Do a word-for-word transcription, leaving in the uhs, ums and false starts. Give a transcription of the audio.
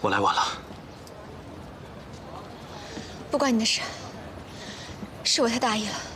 我来晚了。 不关你的事，是我太大意了。